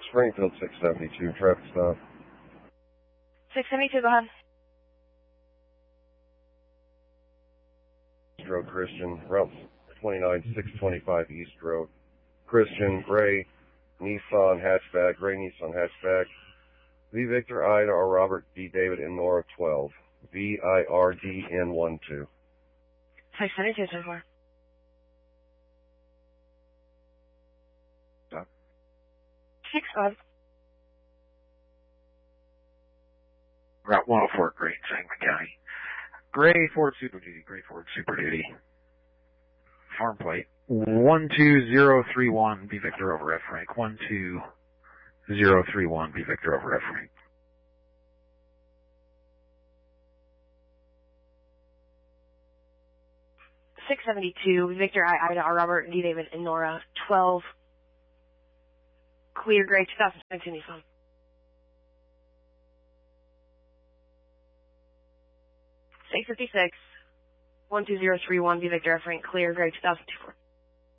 Springfield 672, traffic stop. 672, go ahead. East Road Christian, Route 29, 625 East Road. Christian, gray, Nissan hatchback, gray Nissan hatchback. V Victor, Ida, or Robert D. David, and Nora 12. VIRDN12. 672, 10-4. Stop. 6-5. Route 104, Great Sangamon County. Gray Ford Super Duty, Gray Ford Super Duty. Farm plate 12031, B Victor over F Frank. 12031, B Victor over F Frank. 672, Victor, Ida, R. Robert, D. David, and Nora 12. Clear gray 2022 Nissan. 656, 12031, B Victor, F Frank, clear gray 2002 Ford.